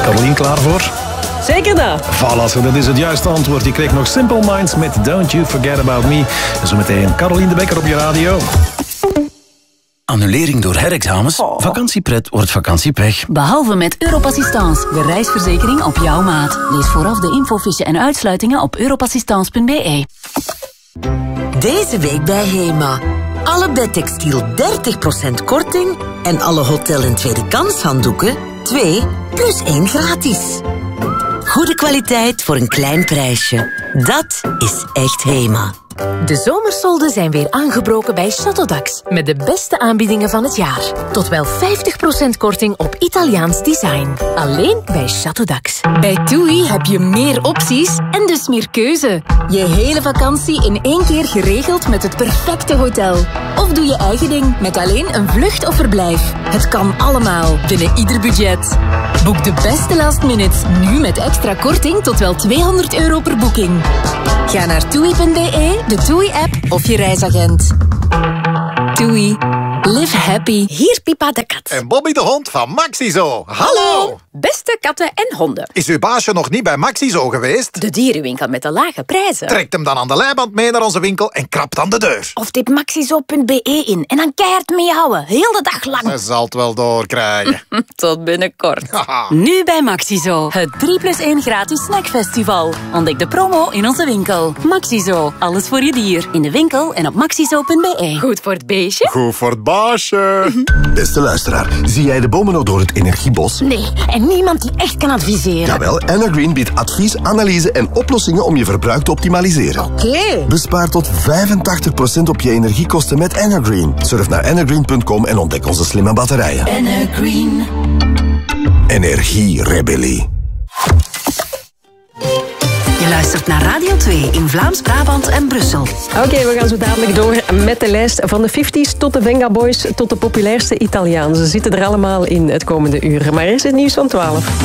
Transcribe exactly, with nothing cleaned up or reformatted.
Caroline, klaar voor? Zeker dat. Voilà, dat is het juiste antwoord. Je kreeg nog Simple Minds met Don't You Forget About Me. En zometeen Caroline de Bekker op je radio. Annulering door herexamens? Oh. Vakantiepret wordt vakantiepech. Behalve met Europassistance, de reisverzekering op jouw maat. Lees vooraf de infofiche en uitsluitingen op europassistance punt b e. Deze week bij Hema. Alle bedtextiel dertig procent korting en alle hotel- en tweede kans handdoeken twee plus één gratis. Goede kwaliteit voor een klein prijsje. Dat is echt Hema. De zomersolden zijn weer aangebroken bij Château met de beste aanbiedingen van het jaar. Tot wel vijftig procent korting op Italiaans design. Alleen bij Château. Bij TUI heb je meer opties en dus meer keuze. Je hele vakantie in één keer geregeld met het perfecte hotel. Of doe je eigen ding met alleen een vlucht of verblijf. Het kan allemaal binnen ieder budget. Boek de beste last minutes nu met extra korting tot wel tweehonderd euro per boeking. Ga naar toei punt b e, de TUI-app of je reisagent. TUI. Live happy. Hier Pipa de kat. En Bobby de hond van Maxizo. Hallo! Beste katten en honden. Is uw baasje nog niet bij Maxizo geweest? De dierenwinkel met de lage prijzen. Trekt hem dan aan de leiband mee naar onze winkel en krapt aan de deur. Of tip maxizo punt b e in en dan keihard meehouden. Heel de dag lang. Ze zal het wel doorkrijgen. Tot binnenkort. Nu bij Maxizo. Het drie plus één gratis snackfestival. Ontdek de promo in onze winkel. Maxizo. Alles voor je dier. In de winkel en op maxizo punt b e. Goed voor het beestje. Goed voor het baasje. Beste luisteraar, zie jij de bomen nog door het energiebos? Nee, en niemand die echt kan adviseren. Jawel, Energreen biedt advies, analyse en oplossingen om je verbruik te optimaliseren. Oké. Okay. Bespaar tot vijfentachtig procent op je energiekosten met Energreen. Surf naar energreen punt com en ontdek onze slimme batterijen. Energreen. Energierebellie. Je luistert naar Radio twee in Vlaams-Brabant en Brussel. Oké, okay, we gaan zo dadelijk door met de lijst van de vijftiger tot de Venga Boys tot de populairste Italianen. Ze zitten er allemaal in het komende uur. Maar eerst het nieuws van twaalf.